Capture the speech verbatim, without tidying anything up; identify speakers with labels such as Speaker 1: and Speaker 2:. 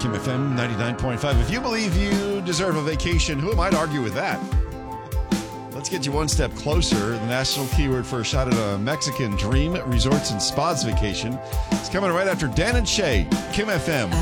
Speaker 1: Kim F M ninety-nine point five. If you believe you deserve a vacation, who am I to argue with that? Let's get you one step closer. The national keyword for a shot at a Mexican dream resorts and spas vacation. It's coming right after Dan and Shay, Kim F M.